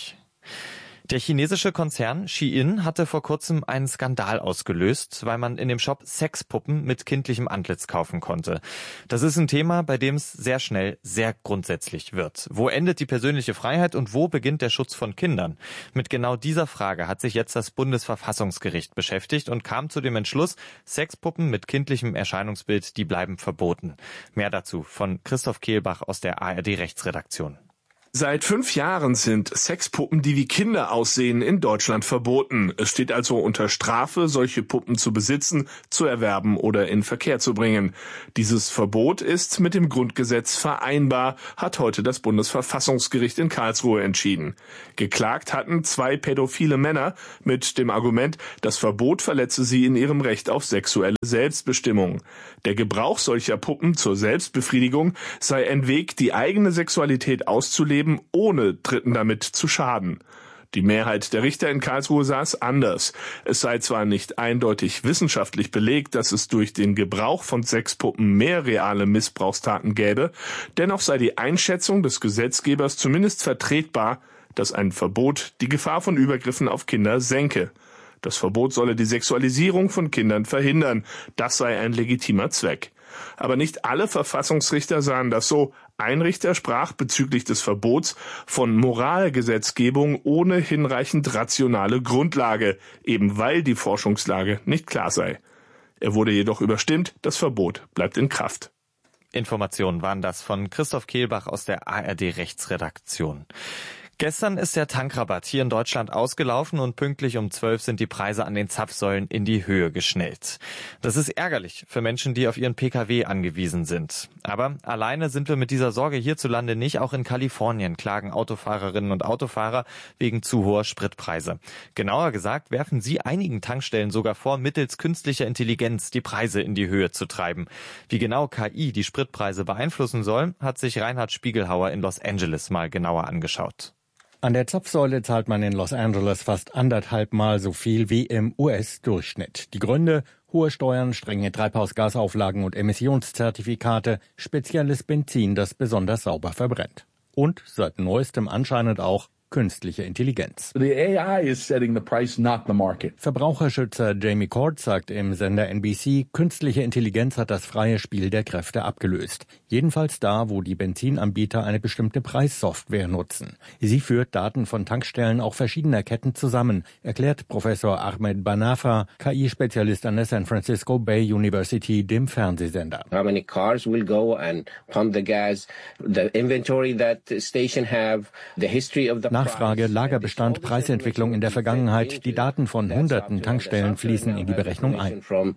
Der chinesische Konzern Shein hatte vor kurzem einen Skandal ausgelöst, weil man in dem Shop Sexpuppen mit kindlichem Antlitz kaufen konnte. Das ist ein Thema, bei dem es sehr schnell sehr grundsätzlich wird. Wo endet die persönliche Freiheit und wo beginnt der Schutz von Kindern? Mit genau dieser Frage hat sich jetzt das Bundesverfassungsgericht beschäftigt und kam zu dem Entschluss, Sexpuppen mit kindlichem Erscheinungsbild, die bleiben verboten. Mehr dazu von Christoph Kehlbach aus der ARD-Rechtsredaktion. Seit 5 Jahren sind Sexpuppen, die wie Kinder aussehen, in Deutschland verboten. Es steht also unter Strafe, solche Puppen zu besitzen, zu erwerben oder in Verkehr zu bringen. Dieses Verbot ist mit dem Grundgesetz vereinbar, hat heute das Bundesverfassungsgericht in Karlsruhe entschieden. Geklagt hatten 2 pädophile Männer mit dem Argument, das Verbot verletze sie in ihrem Recht auf sexuelle Selbstbestimmung. Der Gebrauch solcher Puppen zur Selbstbefriedigung sei ein Weg, die eigene Sexualität auszuleben, ohne Dritten damit zu schaden. Die Mehrheit der Richter in Karlsruhe sah es anders. Es sei zwar nicht eindeutig wissenschaftlich belegt, dass es durch den Gebrauch von Sexpuppen mehr reale Missbrauchstaten gäbe, dennoch sei die Einschätzung des Gesetzgebers zumindest vertretbar, dass ein Verbot die Gefahr von Übergriffen auf Kinder senke. Das Verbot solle die Sexualisierung von Kindern verhindern. Das sei ein legitimer Zweck. Aber nicht alle Verfassungsrichter sahen das so. Ein Richter sprach bezüglich des Verbots von Moralgesetzgebung ohne hinreichend rationale Grundlage, eben weil die Forschungslage nicht klar sei. Er wurde jedoch überstimmt, das Verbot bleibt in Kraft. Informationen waren das von Christoph Kehlbach aus der ARD-Rechtsredaktion. Gestern ist der Tankrabatt hier in Deutschland ausgelaufen und pünktlich um 12 sind die Preise an den Zapfsäulen in die Höhe geschnellt. Das ist ärgerlich für Menschen, die auf ihren Pkw angewiesen sind. Aber alleine sind wir mit dieser Sorge hierzulande nicht. Auch in Kalifornien klagen Autofahrerinnen und Autofahrer wegen zu hoher Spritpreise. Genauer gesagt werfen sie einigen Tankstellen sogar vor, mittels künstlicher Intelligenz die Preise in die Höhe zu treiben. Wie genau KI die Spritpreise beeinflussen soll, hat sich Reinhard Spiegelhauer in Los Angeles mal genauer angeschaut. An der Zapfsäule zahlt man in Los Angeles fast 1,5 Mal so viel wie im US-Durchschnitt. Die Gründe: hohe Steuern, strenge Treibhausgasauflagen und Emissionszertifikate, spezielles Benzin, das besonders sauber verbrennt. Und seit neuestem anscheinend auch künstliche Intelligenz. The AI is setting the price, not the market. Verbraucherschützer Jamie Court sagt im Sender NBC, künstliche Intelligenz hat das freie Spiel der Kräfte abgelöst. Jedenfalls da, wo die Benzinanbieter eine bestimmte Preissoftware nutzen. Sie führt Daten von Tankstellen auch verschiedener Ketten zusammen, erklärt Professor Ahmed Banafa, KI-Spezialist an der San Francisco Bay University, dem Fernsehsender. How many cars will go and pump the gas, the inventory that the station have, the history of the Nachfrage, Lagerbestand, Preisentwicklung in der Vergangenheit. Die Daten von hunderten Tankstellen fließen in die Berechnung ein.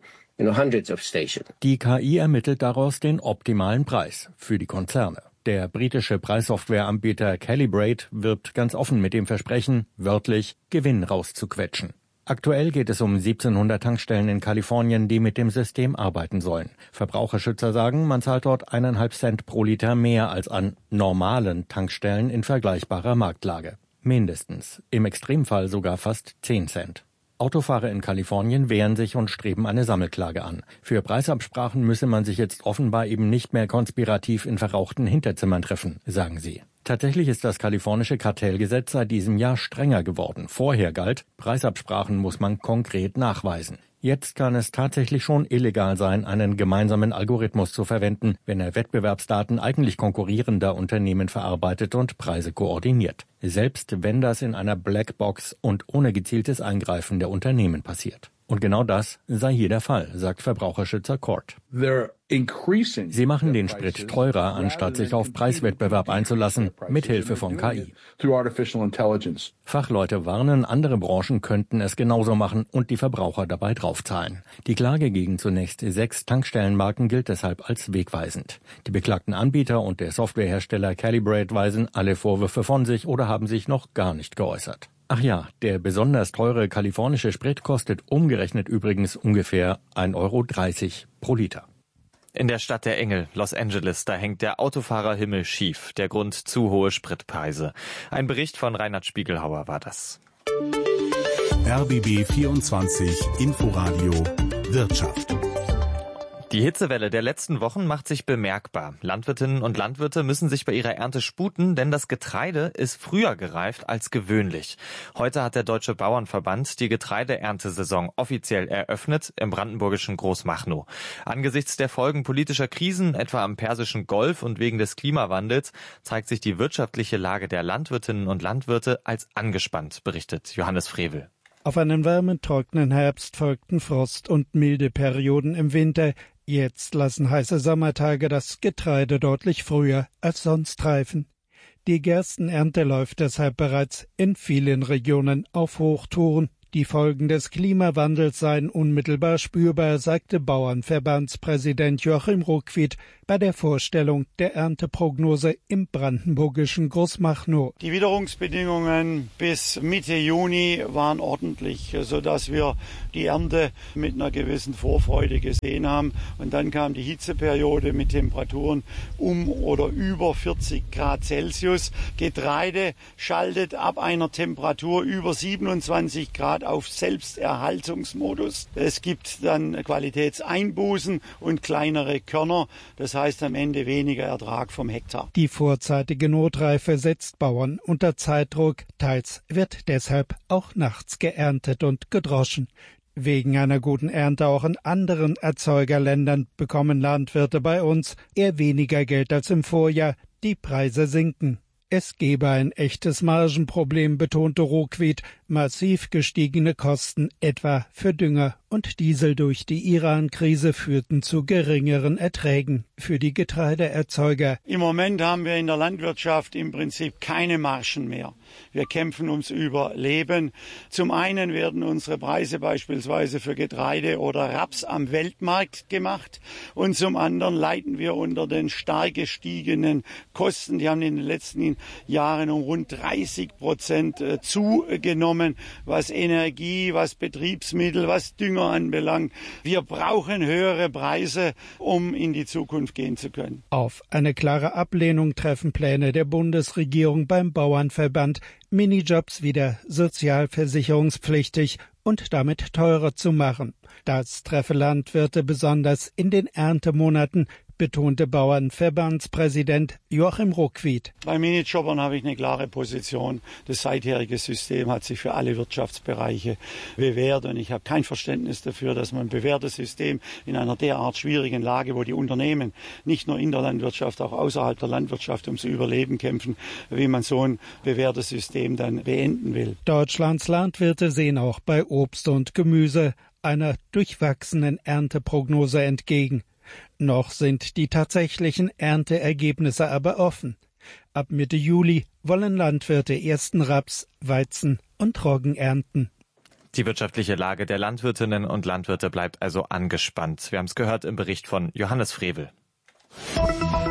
Die KI ermittelt daraus den optimalen Preis für die Konzerne. Der britische Preissoftwareanbieter Calibrate wirbt ganz offen mit dem Versprechen, wörtlich Gewinn rauszuquetschen. Aktuell geht es um 1700 Tankstellen in Kalifornien, die mit dem System arbeiten sollen. Verbraucherschützer sagen, man zahlt dort 1,5 Cent pro Liter mehr als an normalen Tankstellen in vergleichbarer Marktlage. Mindestens. Im Extremfall sogar fast 10 Cent. Autofahrer in Kalifornien wehren sich und streben eine Sammelklage an. Für Preisabsprachen müsse man sich jetzt offenbar eben nicht mehr konspirativ in verrauchten Hinterzimmern treffen, sagen sie. Tatsächlich ist das kalifornische Kartellgesetz seit diesem Jahr strenger geworden. Vorher galt, Preisabsprachen muss man konkret nachweisen. Jetzt kann es tatsächlich schon illegal sein, einen gemeinsamen Algorithmus zu verwenden, wenn er Wettbewerbsdaten eigentlich konkurrierender Unternehmen verarbeitet und Preise koordiniert. Selbst wenn das in einer Blackbox und ohne gezieltes Eingreifen der Unternehmen passiert. Und genau das sei hier der Fall, sagt Verbraucherschützer Kort. Sie machen den Sprit teurer, anstatt sich auf Preiswettbewerb einzulassen, mithilfe von KI. Fachleute warnen, andere Branchen könnten es genauso machen und die Verbraucher dabei draufzahlen. Die Klage gegen zunächst 6 Tankstellenmarken gilt deshalb als wegweisend. Die beklagten Anbieter und der Softwarehersteller Calibrate weisen alle Vorwürfe von sich oder haben sich noch gar nicht geäußert. Ach ja, der besonders teure kalifornische Sprit kostet umgerechnet übrigens ungefähr 1,30 € pro Liter. In der Stadt der Engel, Los Angeles, da hängt der Autofahrerhimmel schief. Der Grund: zu hohe Spritpreise. Ein Bericht von Reinhard Spiegelhauer war das. RBB 24 Inforadio Wirtschaft. Die Hitzewelle der letzten Wochen macht sich bemerkbar. Landwirtinnen und Landwirte müssen sich bei ihrer Ernte sputen, denn das Getreide ist früher gereift als gewöhnlich. Heute hat der Deutsche Bauernverband die Getreideerntesaison offiziell eröffnet im brandenburgischen Großmachnow. Angesichts der Folgen politischer Krisen, etwa am Persischen Golf und wegen des Klimawandels, zeigt sich die wirtschaftliche Lage der Landwirtinnen und Landwirte als angespannt, berichtet Johannes Frevel. Auf einen warmen, trockenen Herbst folgten Frost- und milde Perioden im Winter. Jetzt lassen heiße Sommertage das Getreide deutlich früher als sonst reifen. Die Gerstenernte läuft deshalb bereits in vielen Regionen auf Hochtouren. Die Folgen des Klimawandels seien unmittelbar spürbar, sagte Bauernverbandspräsident Joachim Ruckwied bei der Vorstellung der Ernteprognose im brandenburgischen Großmachnow. Die Witterungsbedingungen bis Mitte Juni waren ordentlich, sodass wir die Ernte mit einer gewissen Vorfreude gesehen haben. Und dann kam die Hitzeperiode mit Temperaturen um oder über 40 Grad Celsius. Getreide schaltet ab einer Temperatur über 27 Grad auf Selbsterhaltungsmodus. Es gibt dann Qualitätseinbußen und kleinere Körner. Das heißt am Ende weniger Ertrag vom Hektar. Die vorzeitige Notreife setzt Bauern unter Zeitdruck. Teils wird deshalb auch nachts geerntet und gedroschen. Wegen einer guten Ernte auch in anderen Erzeugerländern bekommen Landwirte bei uns eher weniger Geld als im Vorjahr. Die Preise sinken. Es gebe ein echtes Margenproblem, betonte Ruckwied. Massiv gestiegene Kosten, etwa für Dünger und Diesel durch die Iran-Krise, führten zu geringeren Erträgen für die Getreideerzeuger. Im Moment haben wir in der Landwirtschaft im Prinzip keine Margen mehr. Wir kämpfen ums Überleben. Zum einen werden unsere Preise beispielsweise für Getreide oder Raps am Weltmarkt gemacht und zum anderen leiden wir unter den stark gestiegenen Kosten. Die haben in den letzten Jahren um rund 30% zugenommen, was Energie, was Betriebsmittel, was Dünger anbelangt. Wir brauchen höhere Preise, um in die Zukunft gehen zu können. Auf eine klare Ablehnung treffen Pläne der Bundesregierung beim Bauernverband, Minijobs wieder sozialversicherungspflichtig und damit teurer zu machen. Das treffe Landwirte besonders in den Erntemonaten, betonte Bauernverbandspräsident Joachim Ruckwied. Bei Minijobbern habe ich eine klare Position. Das seitherige System hat sich für alle Wirtschaftsbereiche bewährt und ich habe kein Verständnis dafür, dass man ein bewährtes System in einer derart schwierigen Lage, wo die Unternehmen nicht nur in der Landwirtschaft, auch außerhalb der Landwirtschaft ums Überleben kämpfen, wie man so ein bewährtes System dann beenden will. Deutschlands Landwirte sehen auch bei Obst und Gemüse einer durchwachsenen Ernteprognose entgegen. Noch sind die tatsächlichen Ernteergebnisse aber offen. Ab Mitte Juli wollen Landwirte ersten Raps, Weizen und Roggen ernten. Die wirtschaftliche Lage der Landwirtinnen und Landwirte bleibt also angespannt. Wir haben es gehört im Bericht von Johannes Frevel.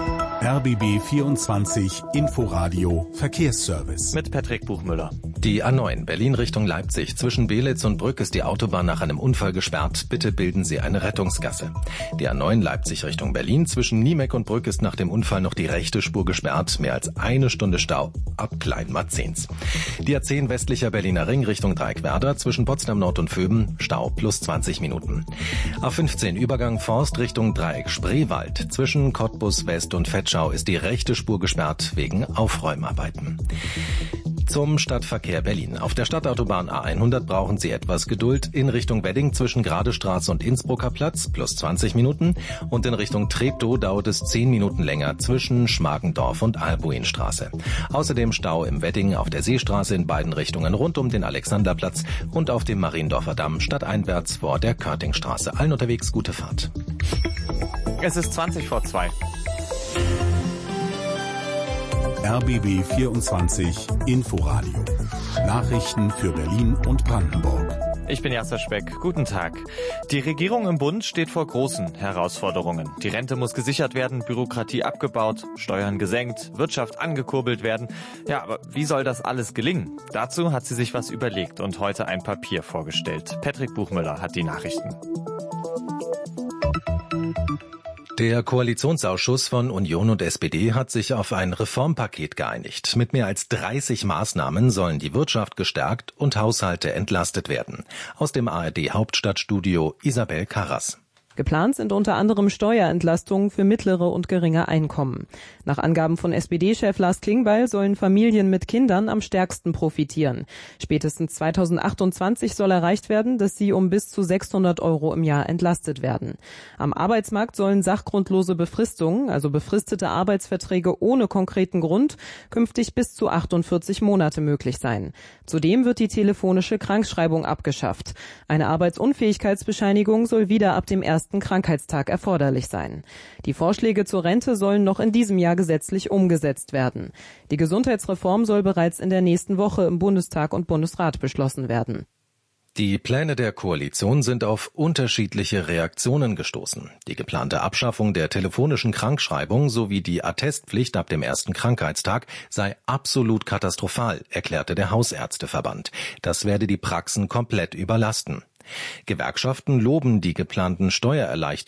RBB 24 Inforadio Verkehrsservice. Mit Patrick Buchmüller. Die A9 Berlin Richtung Leipzig. Zwischen Belitz und Brück ist die Autobahn nach einem Unfall gesperrt. Bitte bilden Sie eine Rettungsgasse. Die A9 Leipzig Richtung Berlin. Zwischen Niemek und Brück ist nach dem Unfall noch die rechte Spur gesperrt. Mehr als eine Stunde Stau ab Kleinmarzens. Die A10 westlicher Berliner Ring Richtung Dreieckwerder. Zwischen Potsdam Nord und Vöben Stau plus 20 Minuten. A15 Übergang Forst Richtung Dreieck Spreewald. Zwischen Cottbus West und Vetschau ist die rechte Spur gesperrt wegen Aufräumarbeiten. Zum Stadtverkehr Berlin. Auf der Stadtautobahn A100 brauchen Sie etwas Geduld. In Richtung Wedding zwischen Gradestraße und Innsbrucker Platz plus 20 Minuten. Und in Richtung Treptow dauert es 10 Minuten länger zwischen Schmargendorf und Albuinstraße. Außerdem Stau im Wedding auf der Seestraße in beiden Richtungen rund um den Alexanderplatz und auf dem Mariendorfer Damm stadteinwärts vor der Körtingstraße. Allen unterwegs gute Fahrt. Es ist 20:02. RBB 24 Inforadio. Nachrichten für Berlin und Brandenburg. Ich bin Jasser Speck. Guten Tag. Die Regierung im Bund steht vor großen Herausforderungen. Die Rente muss gesichert werden, Bürokratie abgebaut, Steuern gesenkt, Wirtschaft angekurbelt werden. Ja, aber wie soll das alles gelingen? Dazu hat sie sich was überlegt und heute ein Papier vorgestellt. Patrick Buchmüller hat die Nachrichten. Der Koalitionsausschuss von Union und SPD hat sich auf ein Reformpaket geeinigt. Mit mehr als 30 Maßnahmen sollen die Wirtschaft gestärkt und Haushalte entlastet werden. Aus dem ARD-Hauptstadtstudio Isabel Karras. Geplant sind unter anderem Steuerentlastungen für mittlere und geringe Einkommen. Nach Angaben von SPD-Chef Lars Klingbeil sollen Familien mit Kindern am stärksten profitieren. Spätestens 2028 soll erreicht werden, dass sie um bis zu 600 € im Jahr entlastet werden. Am Arbeitsmarkt sollen sachgrundlose Befristungen, also befristete Arbeitsverträge ohne konkreten Grund, künftig bis zu 48 Monate möglich sein. Zudem wird die telefonische Krankschreibung abgeschafft. Eine Arbeitsunfähigkeitsbescheinigung soll wieder ab dem ersten Krankheitstag erforderlich sein. Die Vorschläge zur Rente sollen noch in diesem Jahr gesetzlich umgesetzt werden. Die Gesundheitsreform soll bereits in der nächsten Woche im Bundestag und Bundesrat beschlossen werden. Die Pläne der Koalition sind auf unterschiedliche Reaktionen gestoßen. Die geplante Abschaffung der telefonischen Krankschreibung sowie die Attestpflicht ab dem ersten Krankheitstag sei absolut katastrophal, erklärte der Hausärzteverband. Das werde die Praxen komplett überlasten. Gewerkschaften loben die geplanten Steuererleichterungen